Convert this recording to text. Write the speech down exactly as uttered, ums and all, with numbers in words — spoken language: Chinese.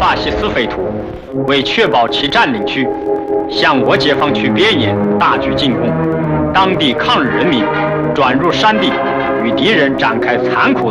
法西斯匪徒为确保其占领区，向我解放区边沿大举进攻，当地抗日人民转入山地，与敌人展开残酷